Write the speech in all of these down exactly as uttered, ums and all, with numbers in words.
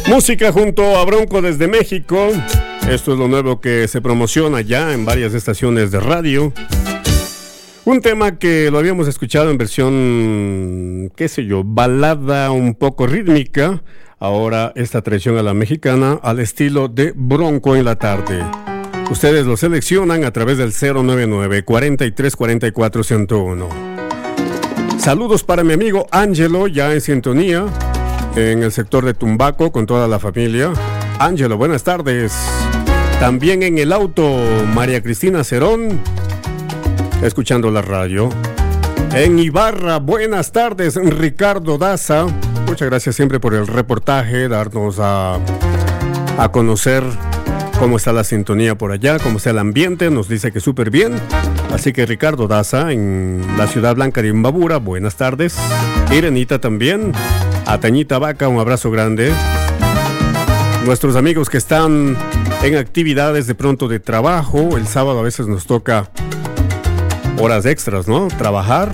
Música junto a Bronco desde México. Esto es lo nuevo que se promociona ya en varias estaciones de radio. Un tema que lo habíamos escuchado en versión, qué sé yo, balada un poco rítmica. Ahora esta traición a la mexicana al estilo de Bronco en la tarde. Ustedes lo seleccionan a través del cero nueve nueve, cuarenta y tres, cuarenta y cuatro, ciento uno. Saludos para mi amigo Ángelo, ya en sintonía en el sector de Tumbaco con toda la familia. Ángelo, buenas tardes. También en el auto, María Cristina Cerón, escuchando la radio. En Ibarra, buenas tardes, Ricardo Daza. Muchas gracias siempre por el reportaje, darnos a, a conocer cómo está la sintonía por allá, cómo está el ambiente. Nos dice que súper bien. Así que Ricardo Daza, en la Ciudad Blanca de Imbabura, buenas tardes. Irenita también. A Tañita Vaca, un abrazo grande. Nuestros amigos que están en actividades de pronto de trabajo. El sábado a veces nos toca horas extras, ¿no? Trabajar.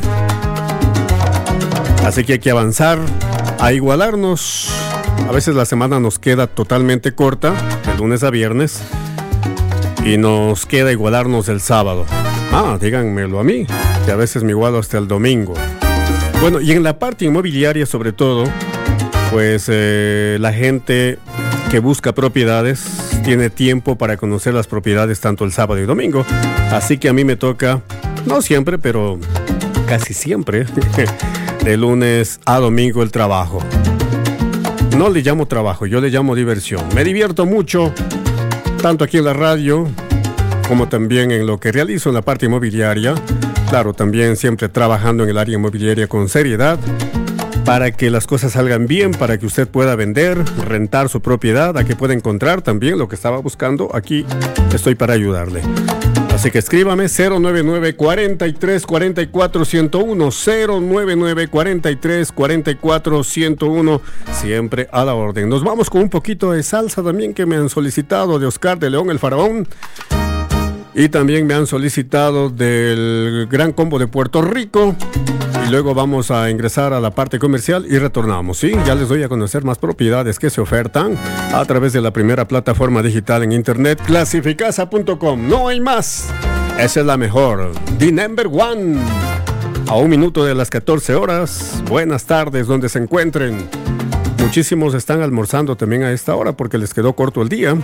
Así que hay que avanzar a igualarnos. A veces la semana nos queda totalmente corta, de lunes a viernes, y nos queda igualarnos el sábado. Ah, díganmelo a mí, que a veces me igualo hasta el domingo. Bueno, y en la parte inmobiliaria sobre todo, pues eh, la gente que busca propiedades tiene tiempo para conocer las propiedades tanto el sábado y domingo. Así que a mí me toca, no siempre, pero casi siempre, de lunes a domingo el trabajo. No le llamo trabajo, yo le llamo diversión. Me divierto mucho, tanto aquí en la radio, como también en lo que realizo en la parte inmobiliaria. Claro, también siempre trabajando en el área inmobiliaria con seriedad, para que las cosas salgan bien, para que usted pueda vender, rentar su propiedad, a que pueda encontrar también lo que estaba buscando. Aquí estoy para ayudarle. Así que escríbame cero nueve nueve, cuarenta y tres, cuarenta y cuatro, ciento uno, cero nueve nueve, cuarenta y tres, cuarenta y cuatro, ciento uno, siempre a la orden. Nos vamos con un poquito de salsa también que me han solicitado, de Oscar de León, el Faraón. Y también me han solicitado del Gran Combo de Puerto Rico. Y luego vamos a ingresar a la parte comercial y retornamos, ¿sí? Ya les doy a conocer más propiedades que se ofertan a través de la primera plataforma digital en internet, clasificasa punto com. No hay más. Esa es la mejor. The number one. A un minuto de las catorce horas. Buenas tardes, donde se encuentren. Muchísimos están almorzando también a esta hora porque les quedó corto el día.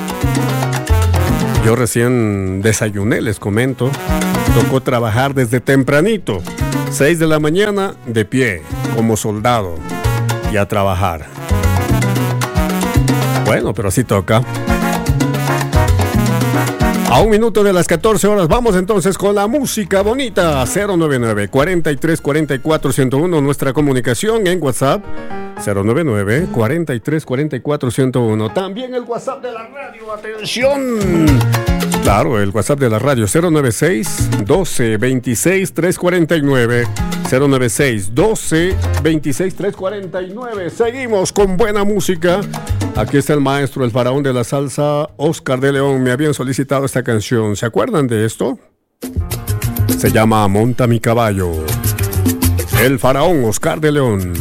Yo recién desayuné, les comento. Tocó trabajar desde tempranito. seis de la mañana, de pie, como soldado, y a trabajar. Bueno, pero así toca. A un minuto de las catorce horas, vamos entonces con la música bonita. cero nueve nueve, cuarenta y tres, cuarenta y cuatro, ciento uno, nuestra comunicación en WhatsApp. cero nueve nueve, cuarenta y tres, cuarenta y cuatro, ciento uno. También el WhatsApp de la radio, atención. Claro, el WhatsApp de la radio, cero nueve seis, doce, veintiséis, trescientos cuarenta y nueve. cero nueve seis, doce, veintiséis, trescientos cuarenta y nueve. Seguimos con buena música. Aquí está el maestro, el faraón de la salsa, Oscar de León. Me habían solicitado esta canción. ¿Se acuerdan de esto? Se llama Monta mi caballo. El faraón, Oscar de León.